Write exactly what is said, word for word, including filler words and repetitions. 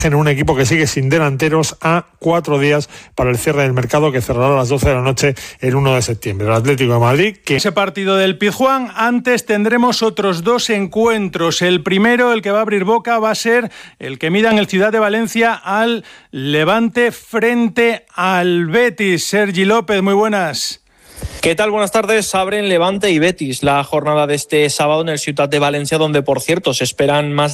en un equipo que sigue sin delanteros a cuatro días para el cierre del mercado, que cerrará a las doce de la noche el uno de septiembre. El Atlético de Madrid, que... Ese partido del Pizjuán, antes tendremos otros dos encuentros. El primero, el que va a abrir boca, va a ser el que mida en el Ciudad de Valencia al Levante frente al Betis. Sergi López, muy buenas. ¿Qué tal? Buenas tardes. Abren Levante y Betis la jornada de este sábado en el Ciutat de Valencia, donde, por cierto, se esperan más